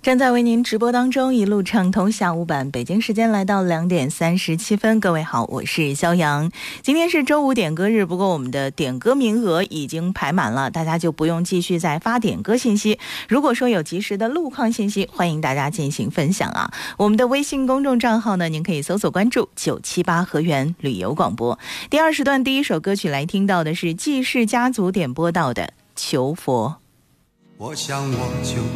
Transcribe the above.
正在为您直播当中，一路畅通下午版，北京时间来到2点37分。各位好，我是肖阳。今天是周五点歌日，不过我们的点歌名额已经排满了，大家就不用继续再发点歌信息。如果说有及时的路况信息，欢迎大家进行分享啊。我们的微信公众账号呢，您可以搜索关注978河源旅游广播。第二时段第一首歌曲来听到的是季氏家族点播到的求佛。 我想我就